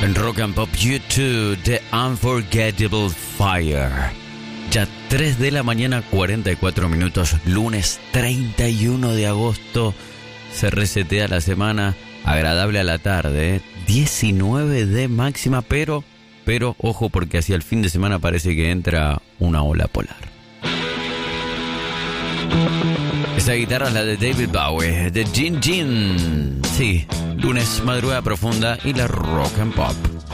En Rock and Pop U2, The Unforgettable Fire. Ya 3 de la mañana, 44 minutos, lunes 31 de agosto. Se resetea la semana, agradable a la tarde, 19 de máxima, pero ojo porque hacia el fin de semana parece que entra una ola polar. Esa guitarra es la de David Bowie, de Gin Gin. Sí, lunes, madrugada profunda y la Rock and Pop.